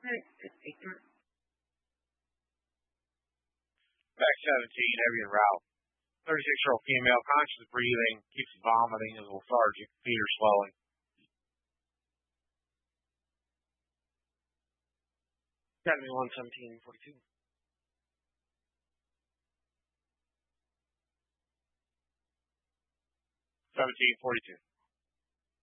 Back 17, heavy and route. 36-year-old female, conscious breathing, keeps vomiting, is lethargic, feet are swelling. Got me 117.42. 17:42.